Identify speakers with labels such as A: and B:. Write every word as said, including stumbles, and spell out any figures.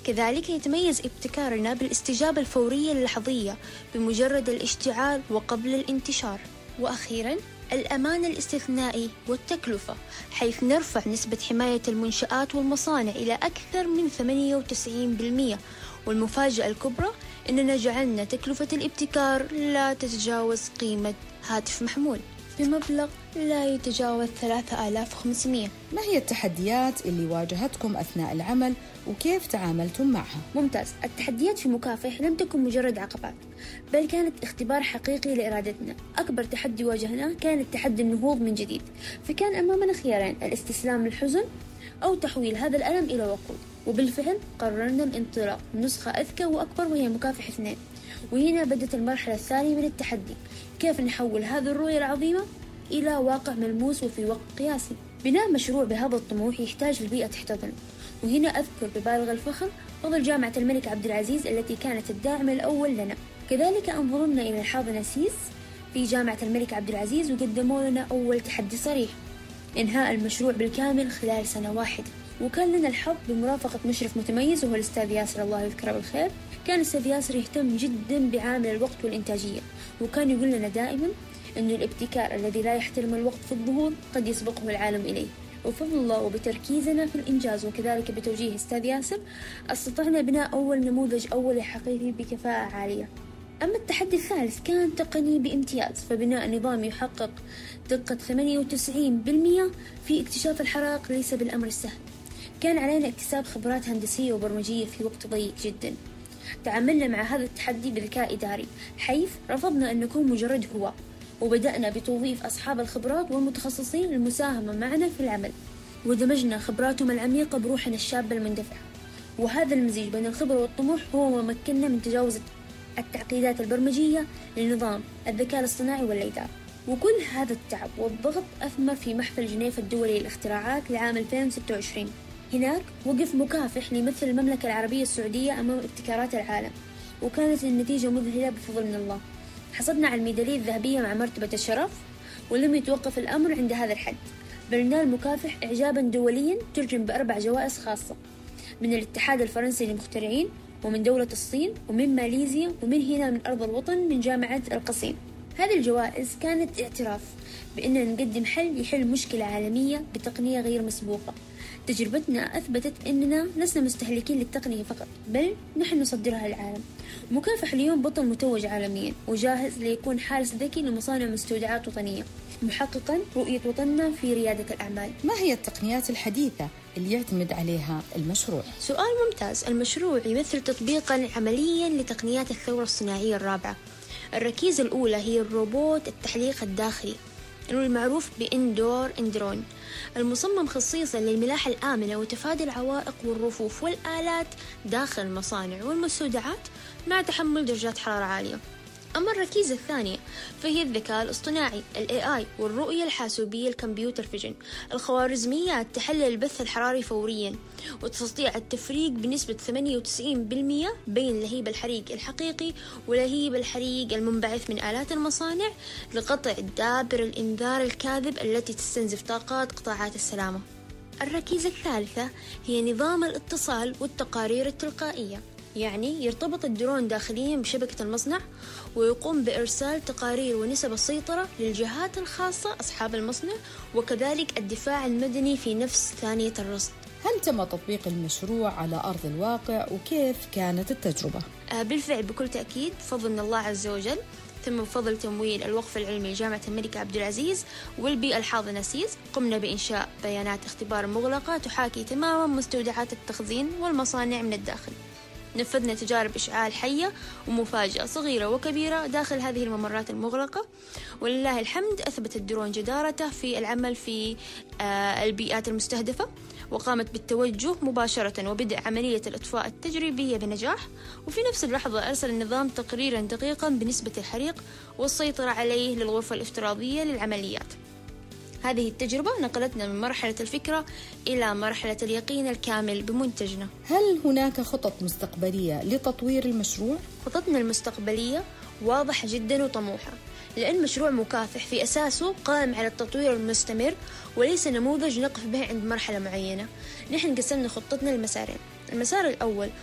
A: كذلك يتميز ابتكارنا بالاستجابة الفورية اللحظية بمجرد الاشتعال وقبل الانتشار. وأخيراً الأمان الاستثنائي والتكلفة، حيث نرفع نسبة حماية المنشآت والمصانع إلى أكثر من ثمانية وتسعين بالمئة. والمفاجأة الكبرى أننا جعلنا تكلفة الابتكار لا تتجاوز قيمة هاتف محمول بمبلغ لا يتجاوز ثلاثة آلاف وخمسمئة.
B: ما هي التحديات اللي واجهتكم أثناء العمل وكيف تعاملتم معها؟
A: ممتاز. التحديات في مكافح لم تكن مجرد عقبات، بل كانت اختبار حقيقي لإرادتنا. أكبر تحدي واجهناه كان التحدي النهوض من جديد، فكان أمامنا خيارين: الاستسلام للحزن أو تحويل هذا الألم إلى وقود. وبالفعل قررنا الانطلاق بنسخة أذكى وأكبر، وهي مكافح اثنين. وهنا بدت المرحلة الثانية من التحدي: كيف نحول هذه الرؤية العظيمة إلى واقع ملموس وفي وقت قياسي. بناء مشروع بهذا الطموح يحتاج البيئة تحتضن، وهنا أذكر ببالغ الفخر فضل جامعة الملك عبد العزيز التي كانت الداعم الأول لنا. كذلك أنظرنا إلى الحاضنة سيس في جامعة الملك عبد العزيز، وقدموا لنا أول تحدي صريح: إنهاء المشروع بالكامل خلال سنة واحدة. وكان لنا الحظ بمرافقة مشرف متميز وهو الأستاذ ياسر، الله يذكره بالخير. كان الأستاذ ياسر يهتم جدا بعامل الوقت والإنتاجية، وكان يقول لنا دائما أن الابتكار الذي لا يحترم الوقت في الظهور قد يسبقه العالم إليه. وفضل الله وبتركيزنا في الإنجاز وكذلك بتوجيه أستاذ ياسر استطعنا بناء أول نموذج أولي حقيقي بكفاءة عالية. أما التحدي الثالث كان تقني بامتياز، فبناء نظام يحقق دقة ثمانية وتسعين بالمئة في اكتشاف الحرائق ليس بالأمر السهل. كان علينا اكتساب خبرات هندسية وبرمجية في وقت ضيق جدا. تعاملنا مع هذا التحدي بذكاء إداري، حيث رفضنا أن نكون مجرد هواة، وبدأنا بتوظيف أصحاب الخبرات والمتخصصين للمساهمة معنا في العمل، ودمجنا خبراتهم العميقة بروحنا الشابة المندفعة. وهذا المزيج بين الخبرة والطموح هو ما مكننا من تجاوز التعقيدات البرمجية لنظام الذكاء الاصطناعي والإدارة. وكل هذا التعب والضغط أثمر في محفل جنيف الدولي للاختراعات لعام ألفين وستة وعشرين. هناك وقف مكافح ليمثل المملكة العربية السعودية أمام ابتكارات العالم، وكانت النتيجة مذهلة بفضل من الله. حصلنا على الميدالية الذهبية مع مرتبة الشرف، ولم يتوقف الأمر عند هذا الحد، بل نال المكافح إعجابا دوليا ترجم بأربع جوائز خاصة من الاتحاد الفرنسي للمخترعين، ومن دولة الصين، ومن ماليزيا، ومن هنا من أرض الوطن من جامعة القصيم. هذه الجوائز كانت اعتراف بأننا نقدم حل يحل مشكلة عالمية بتقنية غير مسبوقة. تجربتنا أثبتت أننا لسنا مستهلكين للتقنية فقط، بل نحن نصدرها للعالم. مكافح اليوم بطل متوج عالميا وجاهز ليكون حارس ذكي لمصانع مستودعات وطنية، محققا رؤية وطننا في ريادة الأعمال.
B: ما هي التقنيات الحديثة اللي يعتمد عليها المشروع؟
A: سؤال ممتاز. المشروع يمثل تطبيقا عمليا لتقنيات الثورة الصناعية الرابعة. الركيزة الأولى هي الروبوت التحليق الداخلي المعروف بإندور إندرون، المصمم خصيصا للملاحة الآمنة وتفادي العوائق والرفوف والآلات داخل المصانع والمستودعات مع تحمل درجات حرارة عالية. أما الركيزة الثانية فهي الذكاء الاصطناعي ال إيه آي والرؤية الحاسوبية الكمبيوتر فيجن. الخوارزميات تحلل البث الحراري فوريا وتستطيع التفريق بنسبة ثمانية وتسعين بالمئة بين لهيب الحريق الحقيقي ولهيب الحريق المنبعث من آلات المصانع لقطع دابر الإنذار الكاذب التي تستنزف طاقات قطاعات السلامة. الركيزة الثالثة هي نظام الاتصال والتقارير التلقائية، يعني يرتبط الدرون داخليا بشبكة المصنع ويقوم بإرسال تقارير ونسب السيطرة للجهات الخاصة أصحاب المصنع، وكذلك الدفاع المدني في نفس ثانية الرصد.
B: هل تم تطبيق المشروع على أرض الواقع وكيف كانت التجربة؟
A: آه بالفعل بكل تأكيد بفضل من الله عز وجل. تم بفضل تمويل الوقف العلمي لجامعة الملك عبد العزيز والبيئة الحاضنة سيس، قمنا بإنشاء بيانات اختبار مغلقة تحاكي تماما مستودعات التخزين والمصانع من الداخل. نفذنا تجارب إشعال حية ومفاجأة صغيرة وكبيرة داخل هذه الممرات المغلقة، ولله الحمد أثبت الدرون جدارته في العمل في البيئات المستهدفة، وقامت بالتوجه مباشرة وبدء عملية الإطفاء التجريبية بنجاح. وفي نفس اللحظة أرسل النظام تقريرا دقيقا بنسبة الحريق والسيطرة عليه للغرفة الافتراضية للعمليات. هذه التجربة نقلتنا من مرحلة الفكرة إلى مرحلة اليقين الكامل بمنتجنا.
B: هل هناك خطط مستقبلية لتطوير المشروع؟
A: خططنا المستقبلية واضحة جدا وطموحة، لأن مشروع مكافح في أساسه قائم على التطوير المستمر وليس نموذج نقف به عند مرحلة معينة. نحن قسمنا خطتنا لمسارين. المسار الأول